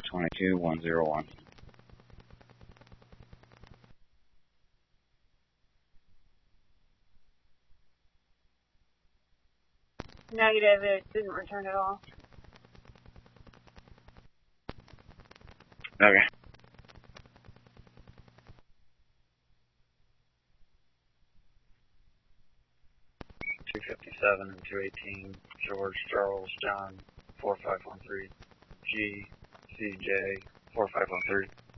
22101. Negative, it didn't return at all. Okay. $257 and $218, George Charles John 4513, G CJ 4513.